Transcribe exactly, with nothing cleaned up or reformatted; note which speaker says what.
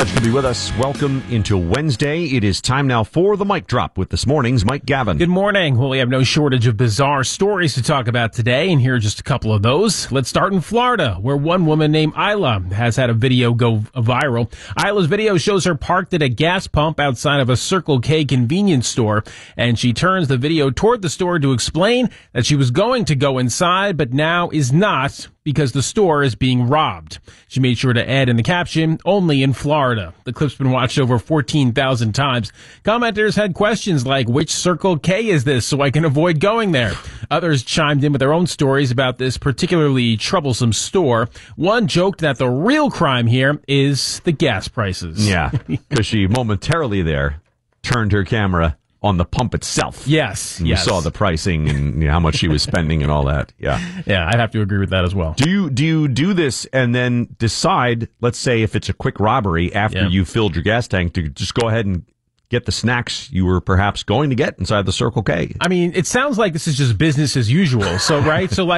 Speaker 1: Glad you could be with us. Welcome into Wednesday. It is time now for the Mic Drop with this morning's Mike Gavin.
Speaker 2: Good morning. Well, we have no shortage of bizarre stories to talk about today, and here are just a couple of those. Let's start in Florida, where one woman named Isla has had a video go viral. Isla's video shows her parked at a gas pump outside of a Circle K convenience store, and she turns the video toward the store to explain that she was going to go inside, but now is not, because the store is being robbed. She made sure to add in the caption, "Only in Florida." The clip's been watched over fourteen thousand times. Commenters had questions like, which Circle K is this so I can avoid going there? Others chimed in with their own stories about this particularly troublesome store. One joked that the real crime here is the gas prices.
Speaker 1: Yeah, because she momentarily there turned her camera on the pump itself.
Speaker 2: Yes,
Speaker 1: and
Speaker 2: yes.
Speaker 1: You saw the pricing and you know, how much she was spending and all that. Yeah.
Speaker 2: Yeah, I'd have to agree with that as well.
Speaker 1: Do you do you do this and then decide, let's say if it's a quick robbery after
Speaker 2: Yeah.
Speaker 1: you filled your gas tank, to just go ahead and get the snacks you were perhaps going to get inside the Circle K?
Speaker 2: I mean, it sounds like this is just business as usual. So, right? So, like,